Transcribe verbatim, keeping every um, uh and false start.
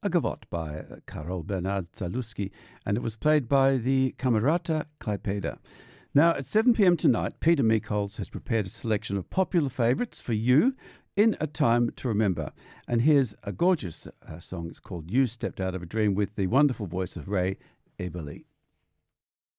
A Gavotte by uh, Karol Bernard Zaluski, and it was played by the Camerata Klaipeda. Now, at seven p.m. tonight, Peter Meekholz has prepared a selection of popular favourites for you in A Time to Remember. And here's a gorgeous uh, song. It's called You Stepped Out of a Dream with the wonderful voice of Ray Eberle.